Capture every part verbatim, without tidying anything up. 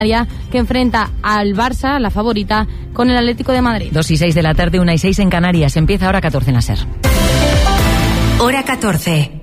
que enfrenta al Barça, la favorita, con el Atlético de Madrid. Dos y seis de la tarde, una y seis en Canarias. Empieza Hora catorce en la SER. Hora catorce.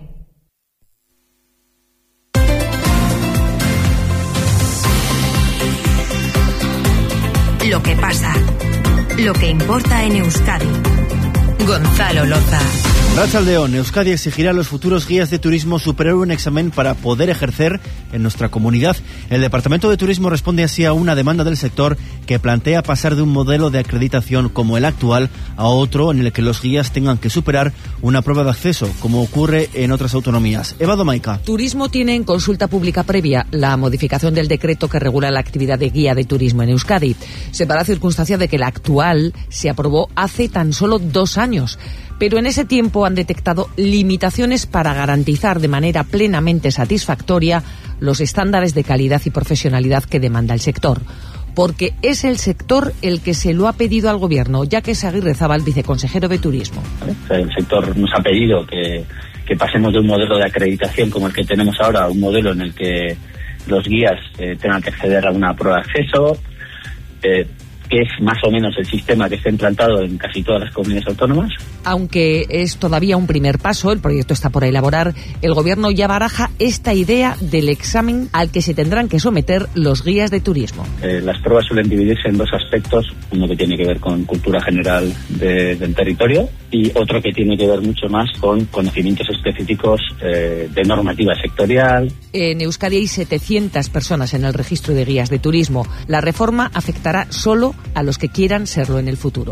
Lo que pasa, lo que importa en Euskadi. Gonzalo Loza. Arratsaldeon, Euskadi exigirá a los futuros guías de turismo superar un examen para poder ejercer en nuestra comunidad. El Departamento de Turismo responde así a una demanda del sector que plantea pasar de un modelo de acreditación como el actual a otro en el que los guías tengan que superar una prueba de acceso, como ocurre en otras autonomías. Eva Domaica. Turismo tiene en consulta pública previa la modificación del decreto que regula la actividad de guía de turismo en Euskadi. Se da la circunstancia de que la actual se aprobó hace tan solo dos años. Pero en ese tiempo han detectado limitaciones para garantizar de manera plenamente satisfactoria los estándares de calidad y profesionalidad que demanda el sector. Porque es el sector el que se lo ha pedido al Gobierno, ya que es Aguirre Zabal, viceconsejero de Turismo. El sector nos ha pedido que, que pasemos de un modelo de acreditación como el que tenemos ahora a un modelo en el que los guías eh, tengan que acceder a una prueba de acceso, eh, que es más o menos el sistema que está implantado en casi todas las comunidades autónomas. Aunque es todavía un primer paso, el proyecto está por elaborar, el Gobierno ya baraja esta idea del examen al que se tendrán que someter los guías de turismo. Eh, las pruebas suelen dividirse en dos aspectos, uno que tiene que ver con cultura general de, del territorio y otro que tiene que ver mucho más con conocimientos específicos eh, de normativa sectorial. En Euskadi hay setecientas personas en el registro de guías de turismo. La reforma afectará solo a los que quieran serlo en el futuro.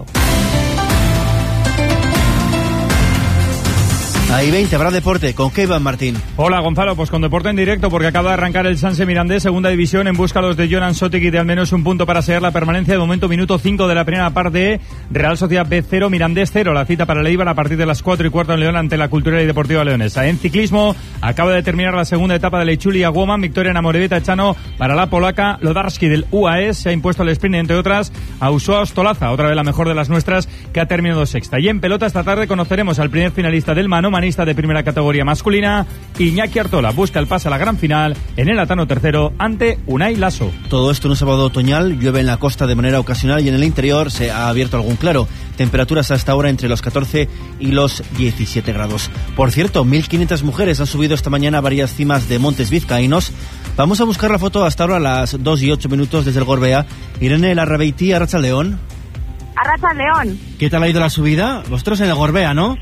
Ahí veinte, habrá deporte. ¿Con qué, Iván Martín? Hola, Gonzalo, pues con deporte en directo, porque acaba de arrancar el Sanse Mirandés, segunda división, en busca los de Jonan Sotic y de al menos un punto para sellar la permanencia. De momento, minuto cinco de la primera parte, Real Sociedad B cero, Mirandés cero. La cita para el Eibar a partir de las cuatro y cuarto en León ante la Cultural y Deportiva Leonesa. En ciclismo, acaba de terminar la segunda etapa de Leichuli a Woman, victoria en Amorebieta Echano para la polaca. Lodarski del U A E se ha impuesto al sprint, entre otras, a Usua Ostolaza, otra vez la mejor de las nuestras, que ha terminado sexta. Y en pelota, esta tarde conoceremos al primer finalista del manomanista de primera categoría masculina. Iñaki Artola busca el pase a la gran final en el Atano tercero ante Unai Lasso. Todo esto en un sábado otoñal, llueve en la costa de manera ocasional y en el interior se ha abierto algún claro. Temperaturas hasta ahora entre los catorce y los diecisiete grados. Por cierto, mil quinientas mujeres han subido esta mañana a varias cimas de montes vizcaínos. Vamos a buscar la foto hasta ahora a las dos y ocho minutos desde el Gorbea. Irene Larrabeití, Arratsaldeon. Arratsaldeon. ¿Qué tal ha ido la subida? Vosotros en el Gorbea, ¿no?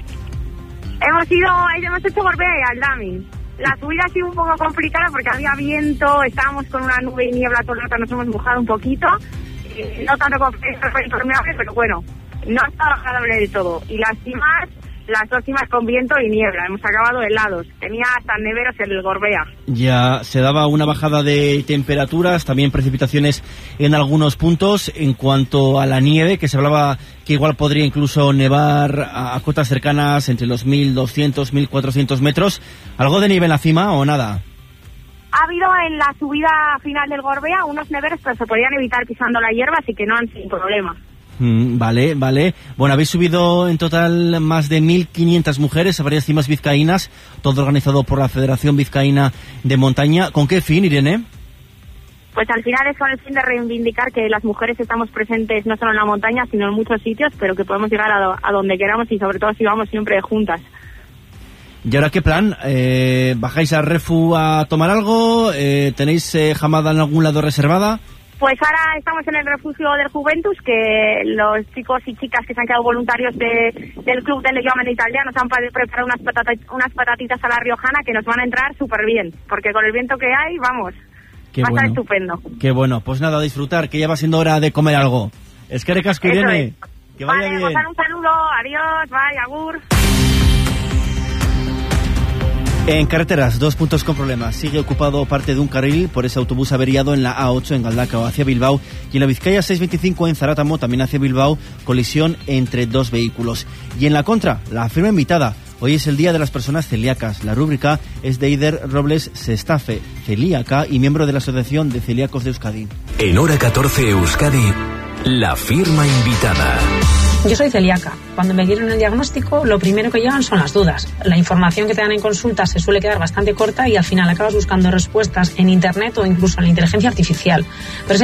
Hemos ido, hemos hecho Gorbea y Aldami. La subida ha sido un poco complicada porque había viento, estábamos con una nube y niebla todo el rato, nos hemos mojado un poquito. Eh, no tanto como impermeable, pero bueno, no ha estado agradable del todo. Y las cimas, las dos cimas con viento y niebla, hemos acabado helados. Tenía hasta neveros el Gorbea. Ya se daba una bajada de temperaturas, también precipitaciones en algunos puntos. En cuanto a la nieve, que se hablaba que igual podría incluso nevar a, a cotas cercanas entre los mil doscientos, mil cuatrocientos metros. ¿Algo de nieve en la cima o nada? Ha habido en la subida final del Gorbea unos neveros, pero se podían evitar pisando la hierba, así que no han sin problema. Mm, vale, vale. Bueno, habéis subido en total más de mil quinientas mujeres a varias cimas vizcaínas, todo organizado por la Federación Vizcaína de Montaña. ¿Con qué fin, Irene? Pues al final es con el fin de reivindicar que las mujeres estamos presentes no solo en la montaña, sino en muchos sitios, pero que podemos llegar a, a donde queramos y sobre todo si vamos siempre juntas. ¿Y ahora qué plan? Eh, ¿Bajáis a Refu a tomar algo? Eh, ¿Tenéis eh, jamada en algún lado reservada? Pues ahora estamos en el refugio del Juventus, que los chicos y chicas que se han quedado voluntarios de, del club del Legión Italiano nos han preparado unas, patata, unas patatitas a la riojana que nos van a entrar súper bien, porque con el viento que hay, vamos, qué va bueno, a estar estupendo. Qué bueno, pues nada, a disfrutar, que ya va siendo hora de comer algo. Eskerrik asko, Irene. Es. Que vaya vale, bien. Vale, un saludo, adiós, bye, agur. En carreteras, dos puntos con problemas. Sigue ocupado parte de un carril por ese autobús averiado en la A ocho en Galdacao hacia Bilbao y en la Vizcaya seiscientos veinticinco en Zarátamo también hacia Bilbao, colisión entre dos vehículos. Y en la contra, la firma invitada. Hoy es el Día de las Personas Celíacas. La rúbrica es de Eider Robles Sestafe, celíaca y miembro de la Asociación de Celíacos de Euskadi. En Hora catorce Euskadi, la firma invitada. Yo soy celíaca. Cuando me dieron el diagnóstico, lo primero que llegan son las dudas. La información que te dan en consulta se suele quedar bastante corta y al final acabas buscando respuestas en internet o incluso en la inteligencia artificial. Pero